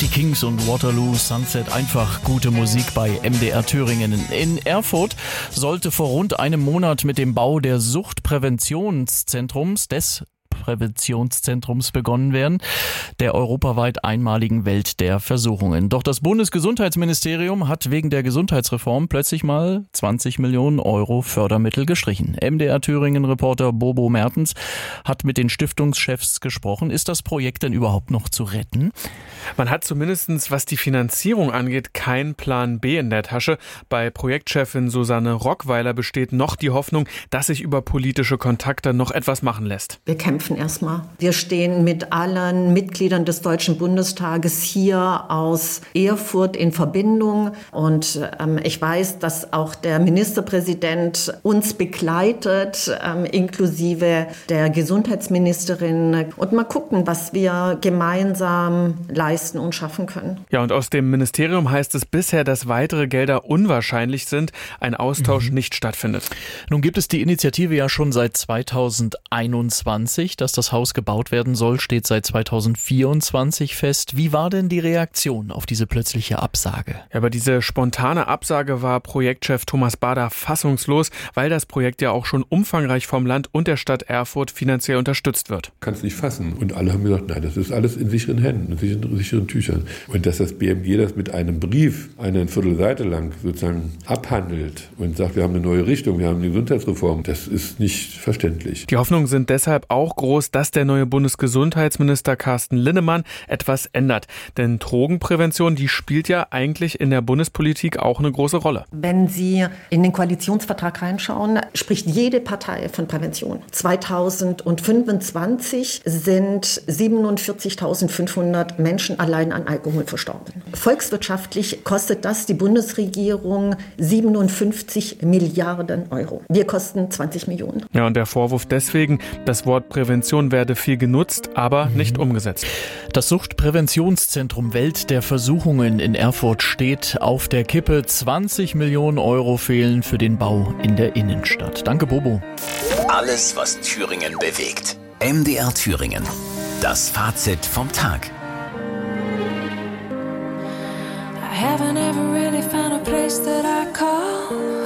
Kings und Waterloo Sunset, einfach gute Musik bei MDR Thüringen. In Erfurt sollte vor rund einem Monat mit dem Bau des Präventionszentrums begonnen werden, der europaweit einmaligen Welt der Versuchungen. Doch das Bundesgesundheitsministerium hat wegen der Gesundheitsreform plötzlich mal 20 Millionen Euro Fördermittel gestrichen. MDR Thüringen-Reporter Bobo Mertens hat mit den Stiftungschefs gesprochen. Ist das Projekt denn überhaupt noch zu retten? Man hat zumindest, was die Finanzierung angeht, keinen Plan B in der Tasche. Bei Projektchefin Susanne Rockweiler besteht noch die Hoffnung, dass sich über politische Kontakte noch etwas machen lässt. Wir kämpfen erstmal. Wir stehen mit allen Mitgliedern des Deutschen Bundestages hier aus Erfurt in Verbindung. Und ich weiß, dass auch der Ministerpräsident uns begleitet, inklusive der Gesundheitsministerin. Und mal gucken, was wir gemeinsam leisten und schaffen können. Ja, und aus dem Ministerium heißt es bisher, dass weitere Gelder unwahrscheinlich sind, ein Austausch nicht stattfindet. Nun gibt es die Initiative ja schon seit 2021. Dass das Haus gebaut werden soll, steht seit 2024 fest. Wie war denn die Reaktion auf diese plötzliche Absage? Ja, aber diese spontane Absage war Projektchef Thomas Bader fassungslos, weil das Projekt ja auch schon umfangreich vom Land und der Stadt Erfurt finanziell unterstützt wird. Kannst nicht fassen. Und alle haben gesagt, nein, das ist alles in sicheren Händen, in sicheren Tüchern. Und dass das BMG das mit einem Brief, eine Viertelseite lang sozusagen abhandelt und sagt, wir haben eine neue Richtung, wir haben eine Gesundheitsreform, das ist nicht verständlich. Die Hoffnungen sind deshalb auch groß, dass der neue Bundesgesundheitsminister Carsten Linnemann etwas ändert. Denn Drogenprävention, die spielt ja eigentlich in der Bundespolitik auch eine große Rolle. Wenn Sie in den Koalitionsvertrag reinschauen, spricht jede Partei von Prävention. 2025 sind 47.500 Menschen allein an Alkohol verstorben. Volkswirtschaftlich kostet das die Bundesregierung 57 Milliarden Euro. Wir kosten 20 Millionen. Ja, und der Vorwurf deswegen, das Wort Prävention werde viel genutzt, aber nicht umgesetzt. Das Suchtpräventionszentrum Welt der Versuchungen in Erfurt steht auf der Kippe. 20 Millionen Euro fehlen für den Bau in der Innenstadt. Danke, Bobo. Alles, was Thüringen bewegt. MDR Thüringen. Das Fazit vom Tag. I haven't ever really found a place that I call